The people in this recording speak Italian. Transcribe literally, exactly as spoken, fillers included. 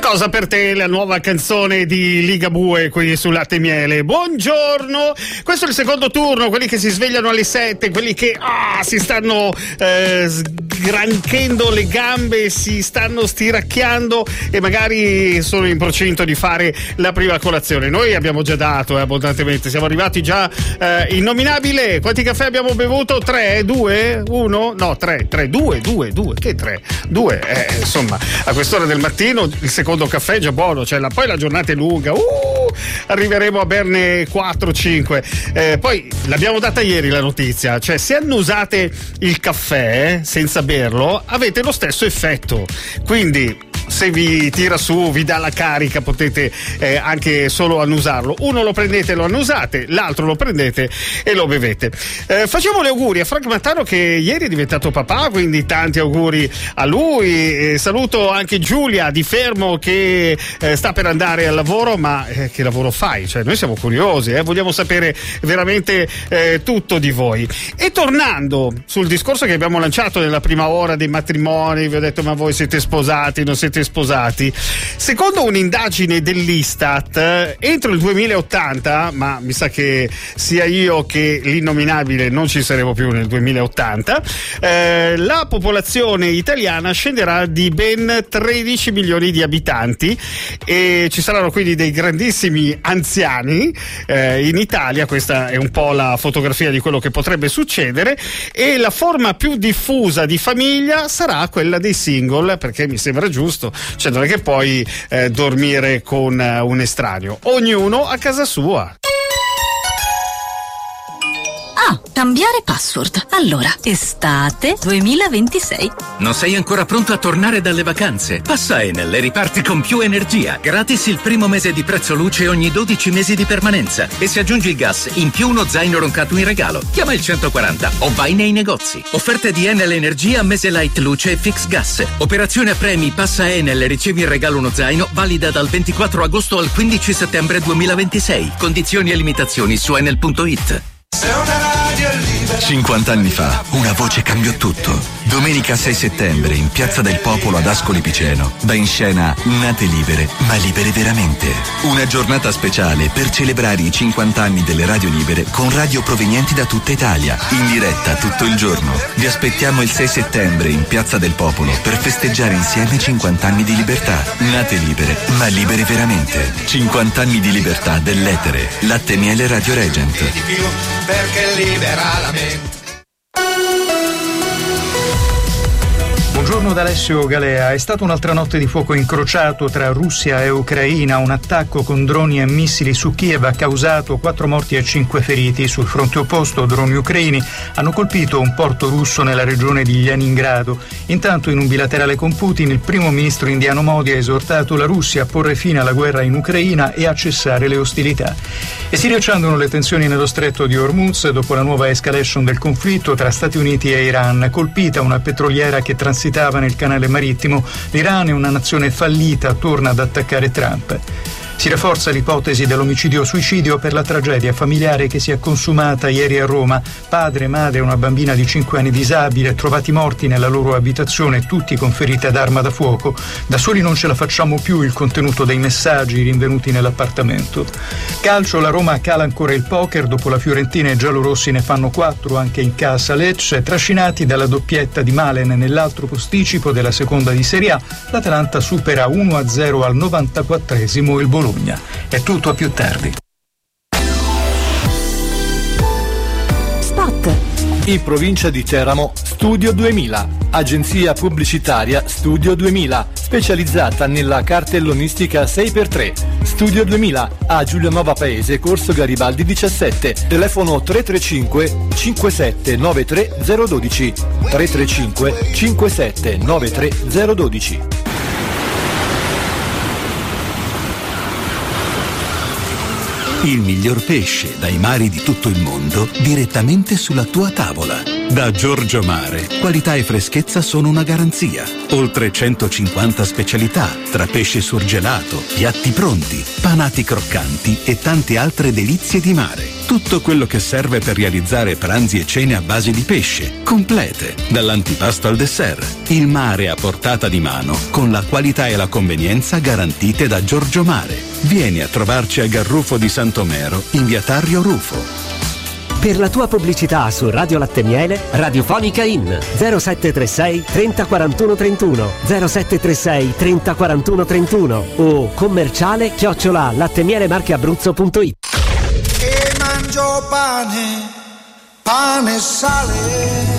Qualcosa per te, la nuova canzone di Ligabue qui su Latte e Miele. Buongiorno, questo è il secondo turno, quelli che si svegliano alle sette, quelli che ah, si stanno eh, sgranchendo le gambe, si stanno stiracchiando e magari sono in procinto di fare la prima colazione. Noi abbiamo già dato eh, abbondantemente, siamo arrivati già eh, innominabile. Quanti caffè abbiamo bevuto? Tre? Due? Uno? No, tre, tre, due, due, due, che tre? Due, eh, insomma, a quest'ora del mattino il secondo caffè è già buono, cioè la, poi la giornata è lunga, uh, arriveremo a berne quattro cinque. Eh, poi l'abbiamo data ieri la notizia, cioè se annusate il caffè senza berlo avete lo stesso effetto, quindi se vi tira su, vi dà la carica, potete eh, anche solo annusarlo. Uno lo prendete e lo annusate, l'altro lo prendete e lo bevete. Eh, facciamo gli auguri a Frank Mattano che ieri è diventato papà, quindi tanti auguri a lui. Eh, saluto anche Giulia di Fermo che eh, sta per andare al lavoro, ma eh, che lavoro fai? Cioè, noi siamo curiosi, eh, vogliamo sapere veramente eh, tutto di voi. E tornando sul discorso che abbiamo lanciato nella prima ora dei matrimoni, vi ho detto ma voi siete sposati, non siete sposati. Secondo un'indagine dell'Istat, entro il duemilaottanta, ma mi sa che sia io che l'innominabile non ci saremo più nel duemilaottanta, eh, la popolazione italiana scenderà di ben tredici milioni di abitanti e ci saranno quindi dei grandissimi anziani eh, in Italia. Questa è un po' la fotografia di quello che potrebbe succedere, e la forma più diffusa di famiglia sarà quella dei single, perché mi sembra giusto. Cioè non è che puoi eh, dormire con uh, un estraneo, ognuno a casa sua. Ah, cambiare password. Allora, estate duemilaventisei. Non sei ancora pronto a tornare dalle vacanze? Passa Enel e riparti con più energia. Gratis il primo mese di prezzo luce ogni dodici mesi di permanenza. E se aggiungi il gas, in più uno zaino roncato in regalo. Chiama il centoquaranta o vai nei negozi. Offerte di Enel Energia, mese light luce e fix gas. Operazione a premi, passa Enel e ricevi in regalo uno zaino, valida dal ventiquattro agosto al quindici settembre duemilaventisei. Condizioni e limitazioni su enel punto it. cinquanta anni fa una voce cambiò tutto. Domenica sei settembre in Piazza del Popolo ad Ascoli Piceno va in scena Nate Libere, ma libere veramente. Una giornata speciale per celebrare i cinquanta anni delle radio libere con radio provenienti da tutta Italia, in diretta tutto il giorno. Vi aspettiamo il sei settembre in Piazza del Popolo per festeggiare insieme cinquanta anni di libertà. Nate libere, ma libere veramente. cinquanta anni di libertà dell'etere. Latte e Miele Radio Regent. Perché libera la mente. Buongiorno da Alessio Galea. È stata un'altra notte di fuoco incrociato tra Russia e Ucraina. Un attacco con droni e missili su Kiev ha causato quattro morti e cinque feriti. Sul fronte opposto, droni ucraini hanno colpito un porto russo nella regione di Leningrado. Intanto, in un bilaterale con Putin, il primo ministro indiano Modi ha esortato la Russia a porre fine alla guerra in Ucraina e a cessare le ostilità. E si riaccendono le tensioni nello stretto di Hormuz dopo la nuova escalation del conflitto tra Stati Uniti e Iran. Colpita una petroliera che transitava nel canale marittimo, l'Iran è una nazione fallita, torna ad attaccare Trump. Si rafforza l'ipotesi dell'omicidio-suicidio per la tragedia familiare che si è consumata ieri a Roma. Padre, madre e una bambina di cinque anni disabile trovati morti nella loro abitazione, tutti con ferite ad arma da fuoco. Da soli non ce la facciamo più, il contenuto dei messaggi rinvenuti nell'appartamento. Calcio, la Roma cala ancora il poker, dopo la Fiorentina i giallorossi ne fanno quattro anche in casa Lecce. Trascinati dalla doppietta di Malen nell'altro posticipo della seconda di Serie A, l'Atalanta supera uno a zero al novantaquattresimo il Bologna. È tutto, a più tardi. Spot. In provincia di Teramo, Studio duemila, agenzia pubblicitaria Studio duemila, specializzata nella cartellonistica sei per tre. Studio duemila a Giulianova Paese, Corso Garibaldi diciassette, telefono tre tre cinque cinque sette nove tre zero uno due, tre tre cinque cinque sette nove tre zero uno due. Il miglior pesce dai mari di tutto il mondo direttamente sulla tua tavola. Da Giorgio Mare, qualità e freschezza sono una garanzia. Oltre centocinquanta specialità, tra pesce surgelato, piatti pronti, panati croccanti e tante altre delizie di mare. Tutto quello che serve per realizzare pranzi e cene a base di pesce, complete, dall'antipasto al dessert. Il mare a portata di mano, con la qualità e la convenienza garantite da Giorgio Mare. Vieni a trovarci a Garrufo di Santomero, in via Tarrio Rufo. Per la tua pubblicità su Radio Latte Miele, Radiofonica in zero sette tre sei trenta quarantuno trentuno, zero sette tre sei trenta quarantuno trentuno o commerciale chiocciola lattemielemarcheabruzzo punto it. E mangio pane, pane e sale.